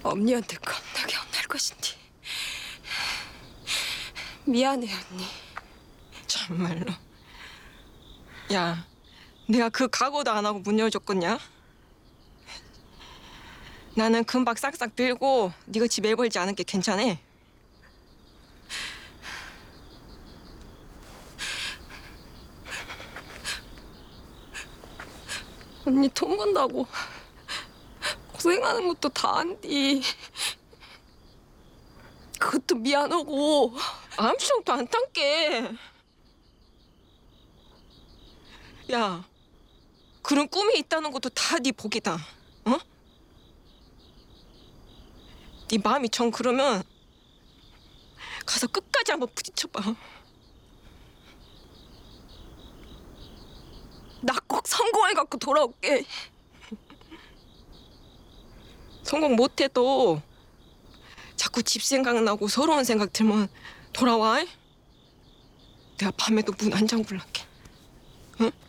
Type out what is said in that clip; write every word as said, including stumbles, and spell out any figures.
언니한테 겁나게 혼날 것인지. 미안해, 언니. 정말로. 야, 내가 그 각오도 안 하고 문 열어줬겠냐? 나는 금방 싹싹 빌고 네가 집 애벌지 않은 게 괜찮아. 언니 돈 번다고 고생하는 것도 다 안디. 그것도 미안하고. 아무것도 안 탄게. 야, 그런 꿈이 있다는 것도 다 네 복이다. 어? 네 마음이 정 그러면 가서 끝까지 한번 부딪혀봐. 나 꼭 성공해갖고 돌아올게. 성공 못해도 자꾸 집 생각나고 서러운 생각 들면 돌아와. 내가 밤에도 문 안 잠글란게. 응?